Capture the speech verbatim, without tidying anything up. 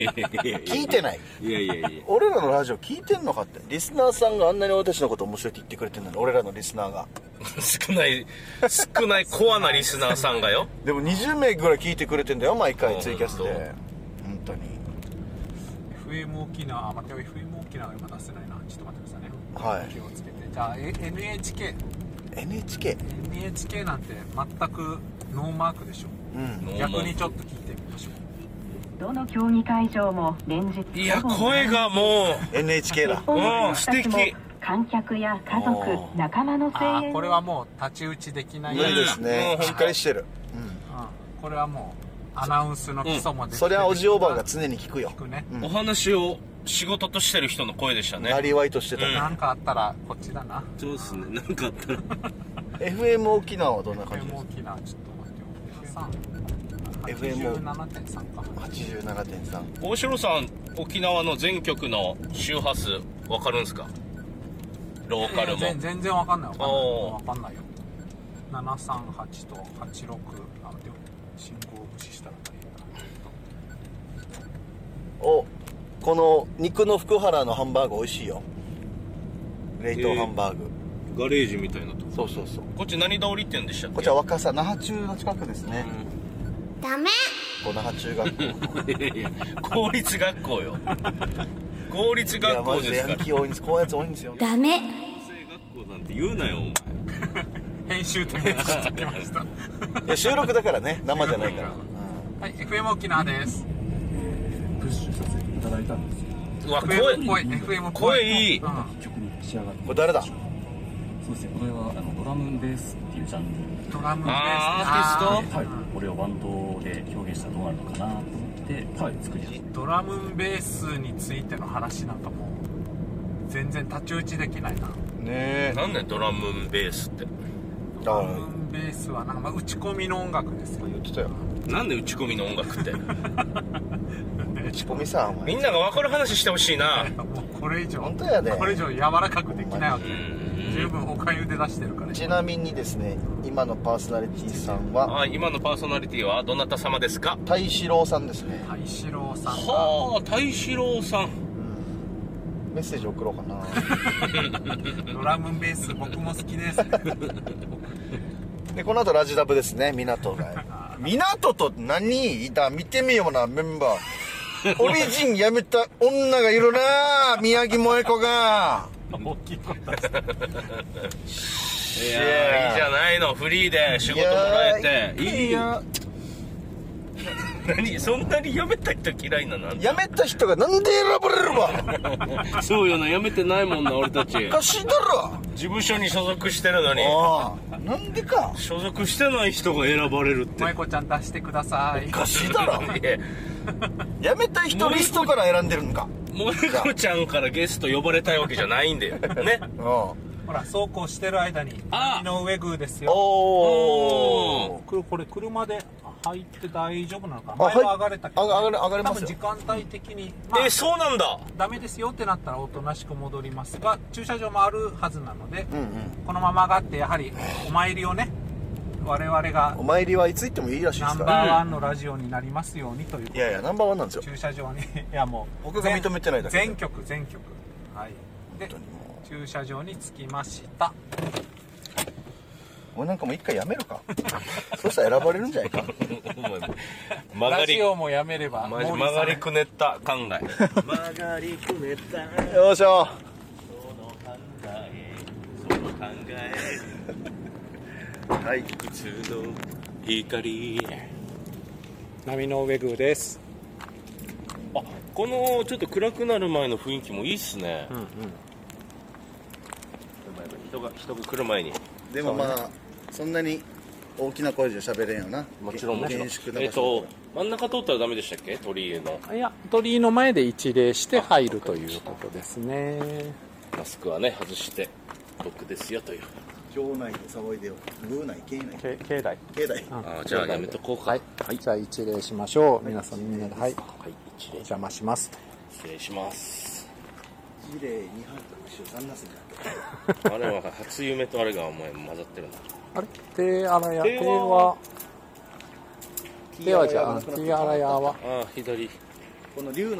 聞いてない。 いやいやいや、 俺らのラジオ聞いてんのかって。リスナーさんがあんなに俺たちのこと面白いって言ってくれてんのに、俺らのリスナーが少ない少ないコアなリスナーさんがよ。 でもにじゅうめいぐらい聞いてくれてんだよ、毎回ツイキャスで。本当にエフエム 沖縄、あ、待ってよ、 エフエム 沖縄今出せないな、ちょっと待ってくださいね。 はい、 気をつけて。じゃあ エヌエイチケーエヌエイチケーエヌエイチケー なんて全くノーマークでしょ。 うん、 逆にちょっと聞いてみましょう。 どの競技会場も連日、 いや、声がもうエヌエイチケー だ。 うん、素敵。 観客や家族、仲間の声あー、 援。 これはもう太刀打ちできない。 無理ですね、 うんしっかりしてる。 うん、これはもうアナウンスの基礎もできてる、 そりゃおじおばあが常に聞くよ。 聞くね、 お話を仕事としてる人の声でしたね。 なりわいとしてたね。 なんかあったらこっちだな。 そうですね、なんかあったらエフエム 沖縄はどんな感じエフエムです沖縄、ちょっと待ってよ。 エフエムはちじゅうななてんさん か。 か？ はちじゅうななてんさん。 大城さん、沖縄の全局の周波数わかるんですか？ローカルも。 全全然わかんないわかんないおーわかんないよ。ななさんはちとはちろく、あ、待ってよ、信号無視したら大変だ。 お、この肉の福原のハンバーグ美味しいよ。冷凍ハンバーグ、 ガレージみたいなとこ。 そうそうそう。 こっち何通りって言うんでしたっけ？ こっちは若狭那覇中の近くですね。 ダメ。 この那覇中学校。 いやいや、公立学校よ。公立学いやマジでヤン校ですから。 キー多いんです。こういうやつ多いんですよ。 ダメ。 学校なんて言うなよ、お前。 編集点で知ってきました。 いや収録だからね、生じゃないから。 はい、エフエム 沖縄です。 プッシュさせていただいたんですよ。 うわ、 エフエム っぽ声、 い、エフエム っぽ声いい。 うん曲に仕上がってこれ誰だ？ そうですね、これはあのドラムンベースっていうジャンルドラムベース。 あーアーティスあはい、これをバンドで表現したらどうなるのかなと思って、はい、作りましードラムベースについての話なんかもう全然太刀打ちできないな。 ねえ。 なんでドラムンベースって。 ドラあムベースはなんかまあ打ち込みの音楽ですよ。 言ってたよ。 なんで打ち込みの音楽って。 打ち込みさ、お前。 みんなが分かる話してほしいな。 もうこれ以上本当やでこれ以上柔らかくできないわけ。十分おかゆで出してるから。 ちなみにですね、今のパーソナリティさんはあ、今のパーソナリティはどなた様ですか？ 太志郎さんですね。 太志郎さんがはあ、太志郎さん。 メッセージ送ろうかな。 ドラムベース僕も好きです。 でこの後ラジダブですね、港が。港と何いた見てみようなメンバー。オリジン辞めた女がいるな、宮城萌子が。 大きい声出いす。 やー、いいじゃないの、フリーで仕事もらえて。いいよ。何そんなに辞めた人嫌いなの？ 辞めた人がなんで選ばれるわ。 そうよな、辞めてないもんな、俺たち。 おかしいだろ。 事務所に所属してるのに、 ああ、なんでか。 所属してない人が選ばれるって。 萌子ちゃん出してください。 おかしいだろ。 いや、 辞めた人リストから選んでるんか。 萌子ちゃんからゲスト呼ばれたいわけじゃないんだよ。ね。 うん。 ほらそうこうしてる間にあ井上宮ですよ。 おー。 これこれ車で入って大丈夫なのか。 あ前は上がれたけど、 はいあ上がれ上がれますよ多分時間帯的に、まあえ、そうなんだ。 ダメですよってなったらおとなしく戻りますが、駐車場もあるはずなので、 うんうん。 このまま上がってやはりお参りをね、我々がお参りはいつ行ってもいいらしいでナンすから。 バーワンのラジオになりますようにということで、 いやいや、ナンバーワンなんですよ。 駐車場にいやもう僕が認めてないだけで全局全局はいで本当にも駐車場に着きました。 俺なんかもう一回やめるか。そしたら選ばれるんじゃないか。 曲がりラジオもやめればマジ毛利さん曲がりくねった考え。 曲がりくねった。よいしょ。 その考え、その考え、 はい。 普通の光。 波の上宮です。 あ、このちょっと暗くなる前の雰囲気もいいっすね。 うんうん。 人が人が来る前に。 でもまあ、そんなに大きな声じゃ喋れんよな。 もちろんもちろん。 厳粛なえっ場所と真ん中通ったらダメでしたっけ？鳥居のいや鳥居の前で一礼して入るということですね。 マスクはね外して僕ですよという。 町内で騒いでよ。宮内、境内、 け境内。 境内。 あ、じゃあやめとこうか。 はい、はい、じゃあ一礼しましょう。皆さんみんなで、はい、 はい、一礼邪魔します。 失礼します。 一礼二杯と後ろ三なすんじゃん。 あれは初夢とあれがお前混ざってるな。 あれ手洗や、 手は手は、手はじゃあ、手洗やは、 ああ、左。 この竜の